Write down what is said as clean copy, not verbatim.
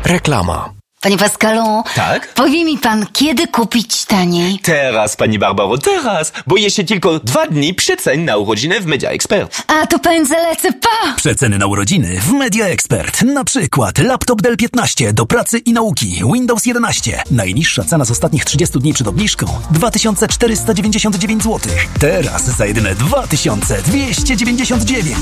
Reklama. Panie Pascalu, Tak? powie mi pan, kiedy kupić taniej? Teraz, pani Barbaro, teraz! Boję się tylko 2 dni przecen na urodziny w Media Expert. A, to pędzę, lecę, pa! Przeceny na urodziny w Media Expert. Na przykład laptop Dell 15 do pracy i nauki, Windows 11. Najniższa cena z ostatnich 30 dni przed obniżką 2499 zł. Teraz za jedyne 2299.